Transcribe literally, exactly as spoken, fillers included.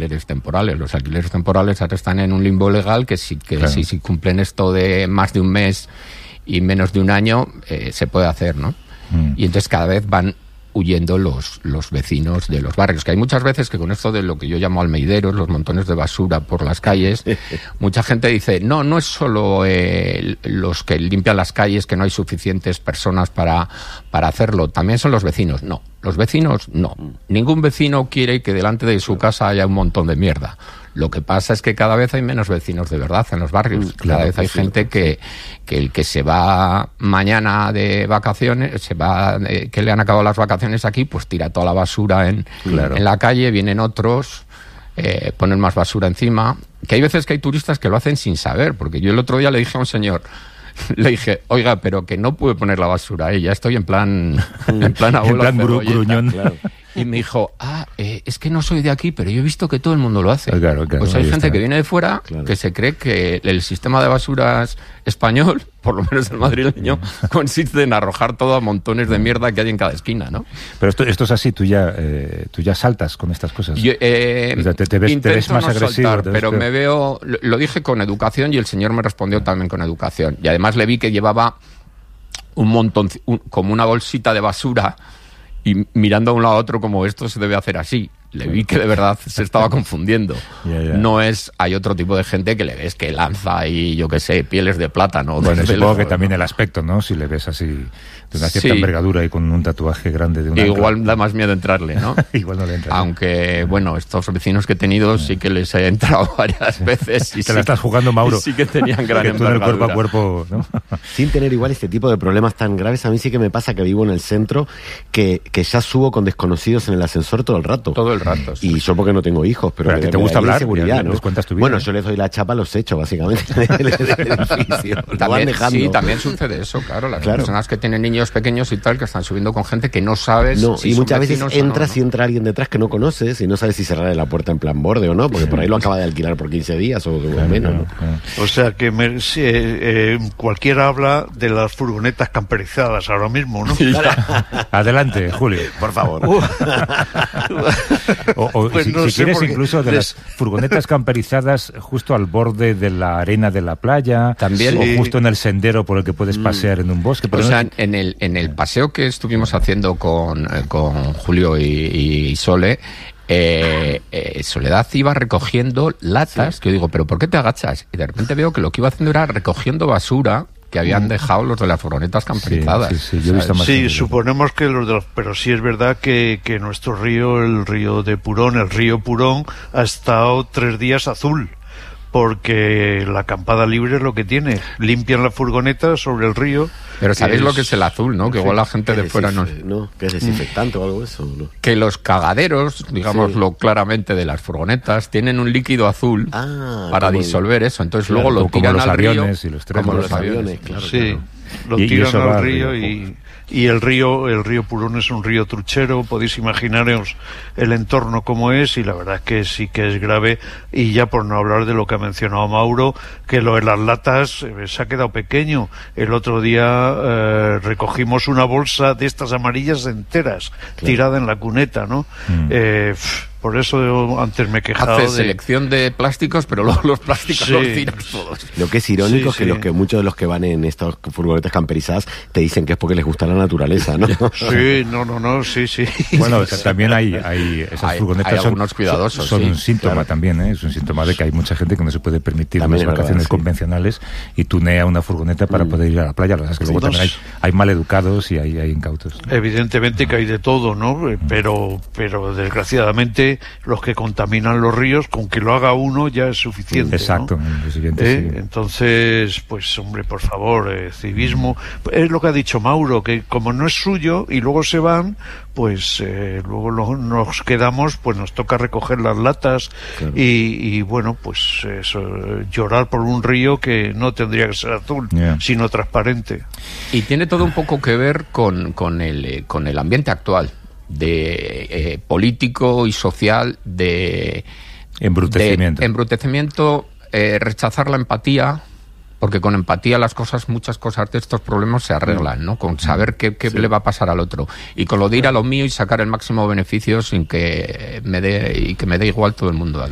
alquileres temporales. Los alquileres temporales ahora están en un limbo legal que si, que claro. si, si cumplen esto de más de un mes y menos de un año, eh, se puede hacer, ¿no? Mm. Y entonces cada vez van huyendo los, los vecinos de los barrios, que hay muchas veces que con esto de lo que yo llamo almeideros, los montones de basura por las calles, mucha gente dice, no, no es solo eh, los que limpian las calles, que no hay suficientes personas para, para hacerlo, también son los vecinos. No, los vecinos no. Ningún vecino quiere que delante de su casa haya un montón de mierda. Lo que pasa es que cada vez hay menos vecinos de verdad en los barrios. Cada claro, vez hay sí, gente que, que el que se va mañana de vacaciones, se va eh, que le han acabado las vacaciones aquí, pues tira toda la basura en, claro. en la calle, vienen otros, eh, ponen más basura encima. Que hay veces que hay turistas que lo hacen sin saber, porque yo el otro día le dije a un señor, le dije, oiga, pero que no puede poner la basura ahí, ya estoy en plan en plan abuelo en plan gru gruñón. Claro. Y me dijo, ah, eh, es que no soy de aquí, pero yo he visto que todo el mundo lo hace. Claro, claro, pues hay gente está. que viene de fuera, claro. que se cree que el sistema de basuras español, por lo menos el madrileño, consiste en arrojar todo a montones de mierda que hay en cada esquina, ¿no? Pero esto, esto es así, tú ya, eh, tú ya saltas con estas cosas. Yo, eh, o sea, te, te, ves, te ves más no agresivo. Soltar, te ves pero peor. me veo, lo, lo dije con educación y el señor me respondió también con educación. Y además le vi que llevaba un montón, un, como una bolsita de basura, y mirando a un lado a otro como esto se debe hacer así. Le vi que de verdad se estaba confundiendo. Yeah, yeah. No es... Hay otro tipo de gente que le ves que lanza ahí, yo qué sé, pieles de plátano. Bueno, supongo que también el aspecto, ¿no? Si le ves así de una cierta sí. envergadura y con un tatuaje grande de una... Igual ancla. Da más miedo entrarle, ¿no? Igual no le entra. Aunque, bueno, estos vecinos que he tenido sí que les he entrado varias veces. Y Te sí, la estás jugando, Mauro. Sí que tenían gran que tú en el cuerpo a cuerpo, ¿no? Sin tener igual este tipo de problemas tan graves, a mí sí que me pasa que vivo en el centro, que, que ya subo con desconocidos en el ascensor todo el rato. Todo el rato. Sí. Y yo porque no tengo hijos, pero, pero que a ti te gusta hablar, seguridad, ¿no? Les cuentas tu vida, bueno, ¿no? yo les doy la chapa a los hechos, básicamente, del edificio. Lo van dejando. Sí, también sucede eso, claro. Las claro. personas que tienen niños pequeños y tal, que están subiendo con gente que no sabes no, si y son muchas veces entras no, y entra alguien detrás que no conoces y no sabes si cerrarle la puerta en plan borde o no, porque por ahí lo acaba de alquilar por quince días o, claro, o menos. claro, claro. ¿no? O sea que me, si, eh, eh, cualquiera habla de las furgonetas camperizadas ahora mismo, ¿no? Adelante, Julio. Por favor. Uh. o o pues si, no si quieres incluso de les... las furgonetas camperizadas justo al borde de la arena de la playa, también o sí. justo en el sendero por el que puedes pasear mm. en un bosque. Pero o sea, no... en el en el paseo que estuvimos haciendo con, con Julio y, y Sole, eh, eh, Soledad iba recogiendo latas, sí. que yo digo, ¿pero por qué te agachas? Y de repente veo que lo que iba haciendo era recogiendo basura que habían dejado los de las furgonetas camperizadas. Sí, sí, sí, yo he visto más sí suponemos que los de los... Pero sí es verdad que, que nuestro río, el río de Purón, el río Purón, ha estado tres días azul. Porque la acampada libre es lo que tiene. Limpian la furgoneta sobre el río. Pero sabéis es... lo que es el azul, ¿no? Que igual la gente de fuera no... no... Que es desinfectante o algo de eso, ¿no? Que los cagaderos, digámoslo sí. claramente, de las furgonetas, tienen un líquido azul ah, para disolver eso. Entonces claro, luego lo tiran los al aviones río. Y los trenes, como los, los aviones, aviones claro. Sí. Claro. Lo y, tiran y al río y... Y el río, el río Purón es un río truchero, podéis imaginaros el entorno como es, y la verdad es que sí que es grave, y ya por no hablar de lo que ha mencionado Mauro, que lo de las latas eh, se ha quedado pequeño. El otro día eh, recogimos una bolsa de estas amarillas enteras, claro. tirada en la cuneta, ¿no? Mm. Eh, Por eso antes me he quejado Hace de... selección de plásticos, pero luego los plásticos sí. los tiras todos. Lo que es irónico es sí, que, sí. los que muchos de los que van en estas furgonetas camperizadas te dicen que es porque les gusta la naturaleza, ¿no? Sí, no, no, no, sí, sí. Bueno, también hay, hay esas hay, furgonetas hay son, algunos cuidadosos, son sí, un síntoma claro. también, ¿eh? Es un síntoma de que hay mucha gente que no se puede permitir también unas vacaciones verdad, sí. convencionales y tunea una furgoneta para mm. poder ir a la playa. Lo que es que luego también hay, hay maleducados y hay, hay incautos. Evidentemente que hay de todo, ¿no? Mm. Pero, pero desgraciadamente los que contaminan los ríos, con que lo haga uno ya es suficiente. Exacto. ¿no? El siguiente, ¿Eh? sí. Entonces, pues hombre, por favor, eh, civismo. Es lo que ha dicho Mauro, que como no es suyo y luego se van, pues eh, luego lo, nos quedamos, pues nos toca recoger las latas claro. y, y bueno, pues eso, llorar por un río que no tendría que ser azul, yeah. sino transparente. Y tiene todo un poco que ver con, con, el, con el ambiente actual. de eh, político y social de embrutecimiento, de embrutecimiento eh, rechazar la empatía, porque con empatía las cosas, muchas cosas de estos problemas se arreglan, ¿no? Con saber qué, qué sí. le va a pasar al otro, y con lo de ir a lo mío y sacar el máximo beneficio sin que me dé y que me dé igual todo el mundo.